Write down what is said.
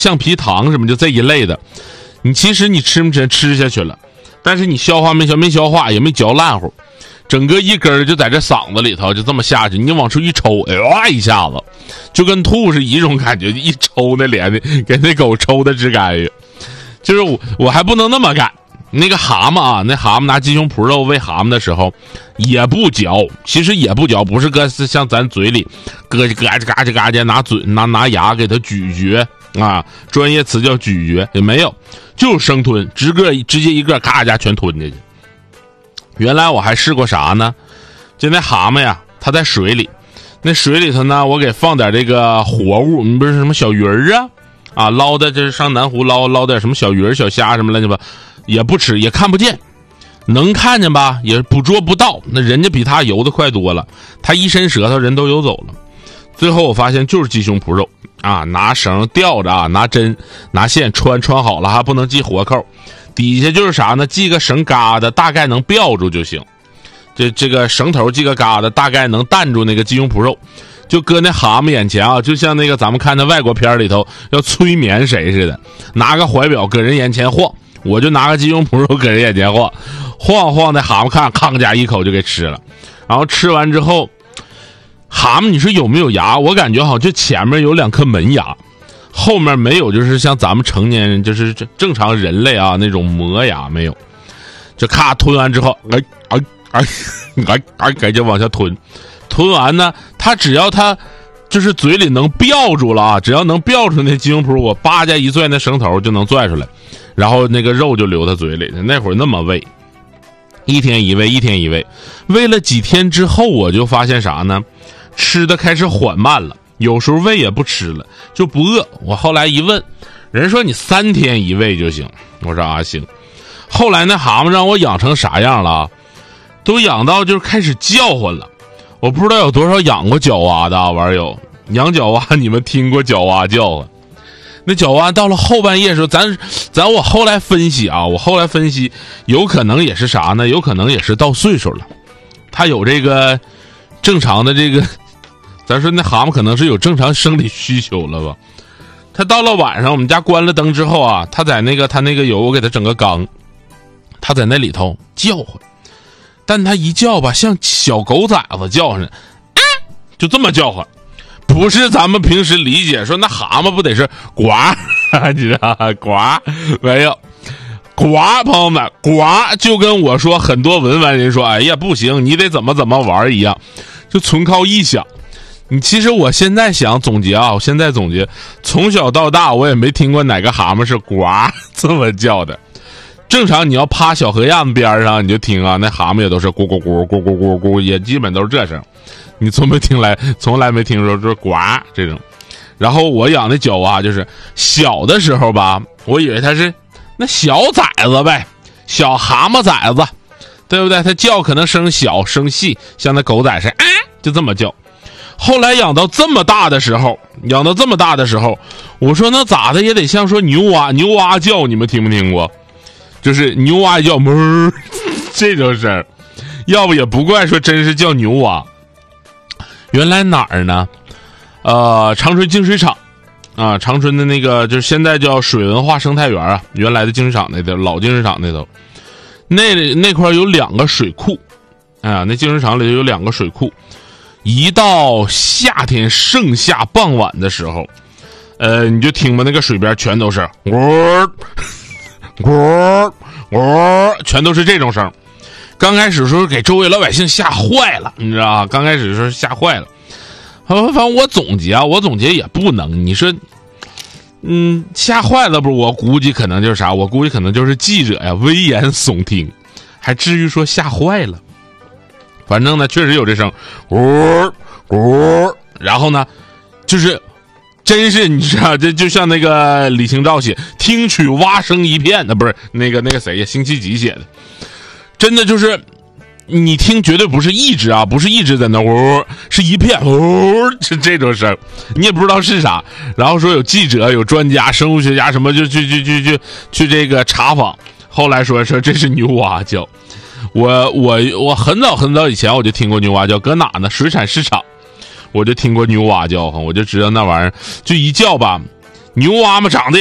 橡皮糖什么就这一类的，你其实你吃没吃下去了，但是你消化没消化，也没嚼烂乎，整个一根就在这嗓子里头就这么下去，你往出一抽，哎哇一下子就跟吐是一种感觉，一抽那脸给那狗抽的直干预。就是我还不能那么干，那个蛤蟆啊，那蛤蟆拿鸡胸脯肉喂蛤蟆的时候也不嚼，其实也不嚼，不是像咱嘴里咯叽嘎叽嘎叽拿牙给它咀嚼啊，专业词叫咀嚼，也没有，就是生吞，直接一个咔家全吞进去。原来我还试过啥呢？就那蛤蟆呀，它在水里，那水里头呢，我给放点这个活物，你不是什么小鱼儿啊，捞的这是上南湖捞点什么小鱼儿、小虾什么乱七八，也不吃，也看不见，能看见吧，也捕捉不到。那人家比他游的快多了，他一伸舌头，人都游走了。最后我发现就是鸡胸脯肉啊，拿绳吊着啊，拿针拿线穿好了，还不能系活扣，底下就是啥呢？系个绳疙瘩，大概能吊住就行。这个绳头系个疙瘩，大概能担住那个鸡胸脯肉。就搁那蛤蟆眼前啊，就像那个咱们看的外国片里头要催眠谁似的，拿个怀表搁人眼前晃，我就拿个鸡胸脯肉搁人眼前晃，那蛤蟆看吭家一口就给吃了。然后吃完之后，蛤蟆你说有没有牙？我感觉好像就前面有2颗门牙，后面没有，就是像咱们成年人就是正常人类啊那种磨牙没有。就咔吞完之后，就往下吞。吞完呢，他只要他就是嘴里能吊住了啊，只要能吊出那鸡胸脯，我扒家一拽那绳头就能拽出来，然后那个肉就流他嘴里。那会儿那么喂，一天一喂，喂了几天之后，我就发现啥呢？吃的开始缓慢了，有时候喂也不吃了，就不饿。我后来一问，人说你3天一喂就行。我说啊行。后来那蛤蟆让我养成啥样了啊？都养到就是开始叫唤了。我不知道有多少养过角蛙的啊，玩友养角蛙，你们听过角蛙叫唤？那角蛙到了后半夜的时候，我后来分析啊，有可能也是啥呢？有可能也是到岁数了，他有这个正常的这个，咱说那蛤蟆可能是有正常生理需求了吧？他到了晚上，我们家关了灯之后啊，他那个有我给他整个缸，他在那里头叫唤。但他一叫吧，像小狗崽子叫似的，啊，就这么叫唤，不是咱们平时理解说那蛤蟆不得是呱，你知道呱没有呱，朋友们，呱就跟我说很多文玩人说，哎呀不行，你得怎么玩一样，就纯靠臆想。其实我现在想总结啊，从小到大我也没听过哪个蛤蟆是呱这么叫的。正常你要趴小河岸边上，你就听啊，那蛤蟆也都是咕咕咕咕咕咕咕，也基本都是这声。你从来没听说是呱这种。然后我养的角蛙就是小的时候吧，我以为它是那小崽子呗，小蛤蟆崽子，对不对？它叫可能声小声细，像那狗仔似的，啊，就这么叫。后来养到这么大的时候，我说那咋的也得像说牛蛙叫，你们听没听过？就是牛蛙叫哞这种声，要不也不怪说真是叫牛蛙。原来哪儿呢？长春净水厂啊，长春的那个就是现在叫水文化生态园啊，原来的净水厂那头，老净水厂那头，那块有2个水库啊，那净水厂里头有2个水库。一到夏天盛夏傍晚的时候，你就听吧，那个水边全都是全都是这种声。刚开始的时候给周围老百姓吓坏了，你知道吧？刚开始的时候吓坏了。反正我总结也不能，你说吓坏了不是？我估计可能就是啥？我估计可能就是记者呀危言耸听，还至于说吓坏了？反正呢确实有这声然后呢就是真是你知道，这就像那个李清照写听取蛙声一片，那不是那个谁呀，辛弃疾写的，真的就是你听绝对不是一直啊，不是一直在那是一片是这种声，你也不知道是啥。然后说有记者有专家生物学家什么就去这个查访，后来说这是牛蛙叫。我很早以前我就听过牛蛙叫，搁哪呢？水产市场我就听过牛蛙叫唤，我就知道那玩意儿就一叫吧， 牛蛙嘛长得